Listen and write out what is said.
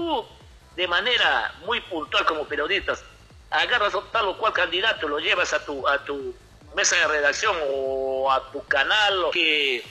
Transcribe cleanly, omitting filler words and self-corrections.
tú, de manera muy puntual como periodista, agarras a tal o cual candidato, lo llevas a tu mesa de redacción o a tu canal, que